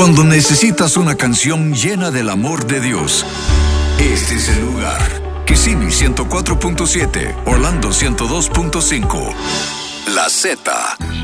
Cuando necesitas una canción llena del amor de Dios, este es el lugar. Kissimmee 104.7, Orlando 102.5. La Z